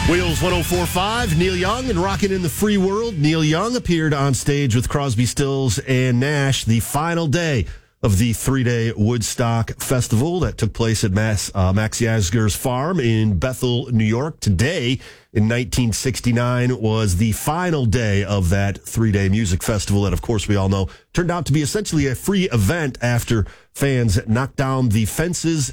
Wheels 104.5, Neil Young and Rockin' in the Free World. Neil Young appeared on stage with Crosby, Stills, and Nash the final day of the 3-day Woodstock Festival that took place at Max Yasgur's farm in Bethel, New York. Today, in 1969, was the final day of that 3-day music festival that, of course, we all know turned out to be essentially a free event after fans knocked down the fences